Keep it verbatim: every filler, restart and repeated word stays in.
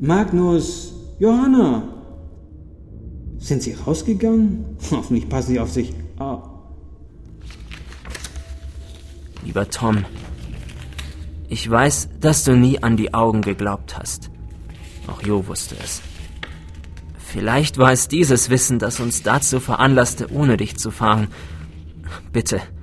Magnus, Johanna. Sind Sie rausgegangen? Hoffentlich passen Sie auf sich auf. Lieber Tom, ich weiß, dass du nie an die Augen geglaubt hast. Auch Jo wusste es. Vielleicht war es dieses Wissen, das uns dazu veranlasste, ohne dich zu fahren. Bitte,